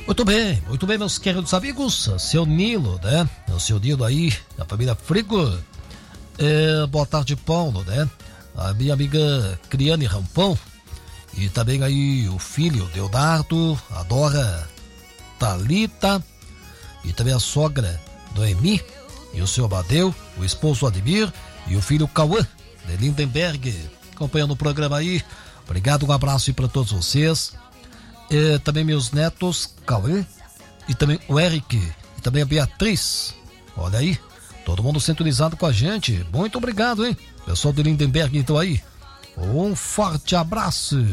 Muito bem, meus queridos amigos. Seu Nilo, né? O seu Nilo aí, da família Frigo. Boa tarde, Paulo, né? A minha amiga Criane Rampão. E também aí o filho Leonardo, a Dora Thalita. E também a sogra Noemi. E o seu Amadeu, o esposo Ademir. E o filho Cauã, de Lindenberg. Acompanhando o programa aí. Obrigado, um abraço aí para todos vocês. Também meus netos, Cauê, e também o Eric, e também a Beatriz. Olha aí, todo mundo sintonizado com a gente. Muito obrigado, hein? Pessoal do Lindenberg, então aí. Um forte abraço.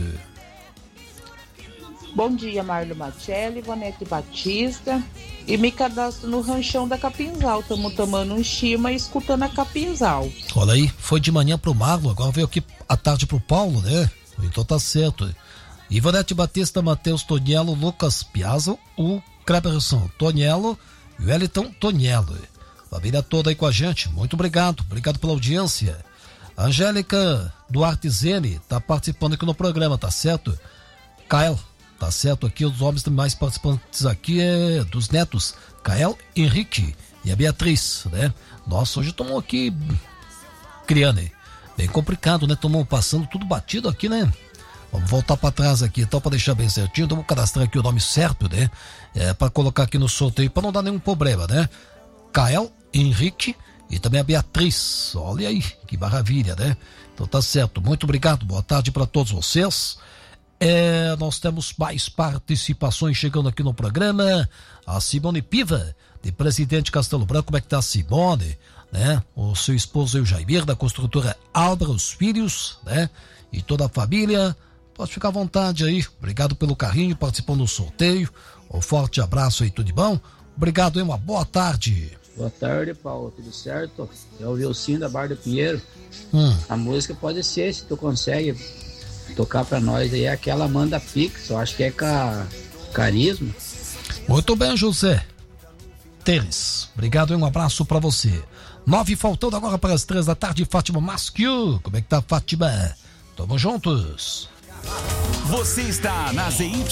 Bom dia, Marlo Machelli, Ivonete Batista. E me cadastro no ranchão da Capinzal. Estamos tomando um chima e escutando a Capinzal. Olha aí, foi de manhã pro Marlo, agora veio aqui à tarde pro Paulo, né? Então tá certo. Ivonete Batista, Matheus Toniello, Lucas Piazza, o Kleberson Toniello e o Wellington Toniello. Família toda aí com a gente, muito obrigado pela audiência. A Angélica Duarte Zene tá participando aqui no programa, tá certo? Kael, tá certo aqui, os homens mais participantes aqui é dos netos, Kael, Henrique e a Beatriz, né? Nossa, hoje tomou aqui, Criane, bem complicado, né? Tomou passando tudo batido aqui, né? Vamos voltar para trás aqui, então, para deixar bem certinho. Então, vamos cadastrar aqui o nome certo, né? Para colocar aqui no sorteio, para não dar nenhum problema, né? Kael, Henrique e também a Beatriz. Olha aí, que maravilha, né? Então, tá certo. Muito obrigado. Boa tarde para todos vocês. Nós temos mais participações chegando aqui no programa. A Simone Piva, de Presidente Castelo Branco. Como é que tá a Simone? Né? O seu esposo, o Jair, da construtora Álvaro, os filhos, né? E toda a família. Pode ficar à vontade aí. Obrigado pelo carinho, participando do sorteio. Um forte abraço aí, tudo de bom? Obrigado, hein? Uma boa tarde. Boa tarde, Paulo. Tudo certo? Eu ouvi o Sim da Bar do Pinheiro. A música pode ser, se tu consegue tocar pra nós aí, aquela Amanda Pix. Eu acho que é Carisma. Muito bem, José Teres. Obrigado, hein? Um abraço pra você. 9 faltando agora para as 3 da tarde. Fátima Masquio. Como é que tá, Fátima? Tamo juntos. Você está na ZYR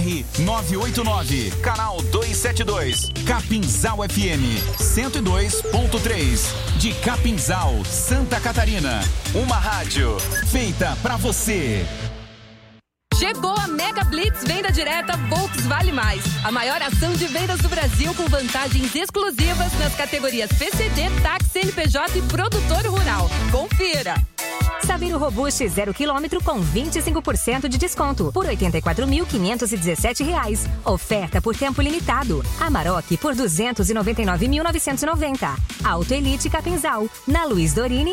989, canal 272, Capinzal FM 102.3, de Capinzal, Santa Catarina. Uma rádio feita pra você. Chegou a Mega Blitz Venda Direta Volks Vale Mais. A maior ação de vendas do Brasil com vantagens exclusivas nas categorias PCD, táxi, CNPJ e produtor rural. Confira! Sabiro Robuste 0 km com 25% de desconto por R$ 84.517. Oferta por tempo limitado. Amarok por R$ 299.990. Auto Elite Capinzal. Na Luiz Dorini,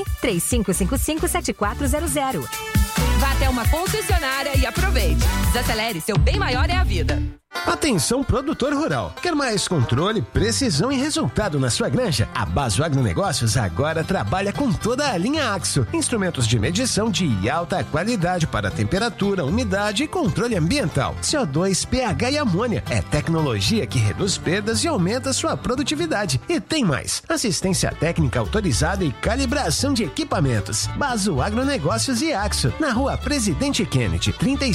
3555-7400. Vá até uma concessionária e aproveite. Desacelere, seu bem maior é a vida. Atenção, produtor rural. Quer mais controle, precisão e resultado na sua granja? A Baso Agronegócios agora trabalha com toda a linha Axo. Instrumentos de medição de alta qualidade para temperatura, umidade e controle ambiental. CO2, pH e amônia. É tecnologia que reduz perdas e aumenta sua produtividade. E tem mais. Assistência técnica autorizada e calibração de equipamentos. Baso Agronegócios e Axo. Na rua Presidente Kennedy,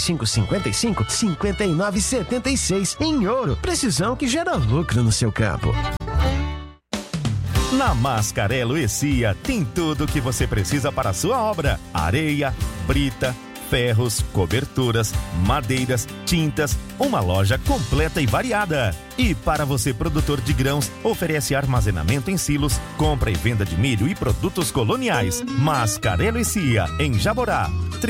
3555-5976. Em Ouro, precisão que gera lucro no seu campo. Na Mascarello e Cia tem tudo o que você precisa para a sua obra: areia, brita, ferros, coberturas, madeiras, tintas, uma loja completa e variada. E para você, produtor de grãos, oferece armazenamento em silos, compra e venda de milho e produtos coloniais. Mascarello e Cia, em Jaborá,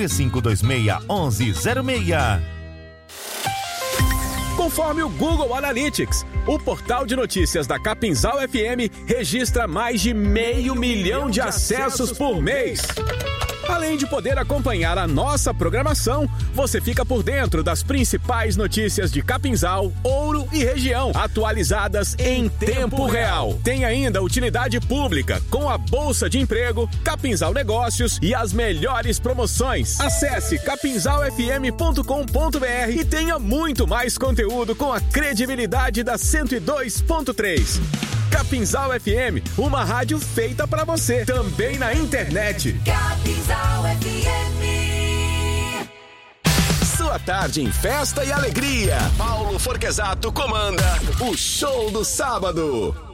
3526-1106. Conforme o Google Analytics, o portal de notícias da Capinzal FM registra mais de 500 mil de acessos por mês. Além de poder acompanhar a nossa programação, você fica por dentro das principais notícias de Capinzal, Ouro e região, atualizadas em tempo real. Tem ainda utilidade pública, com a Bolsa de Emprego, Capinzal Negócios e as melhores promoções. Acesse capinzalfm.com.br e tenha muito mais conteúdo com a credibilidade da 102.3. Capinzal FM, uma rádio feita pra você, também na internet. Capinzal FM. Sua tarde em festa e alegria. Paulo Forquezato comanda o Show do Sábado.